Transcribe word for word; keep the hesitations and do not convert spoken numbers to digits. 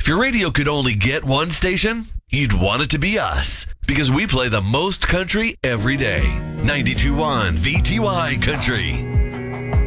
If your radio could only get one station, you'd want it to be us, because we play the most country every day. ninety-two point one V T Y Country.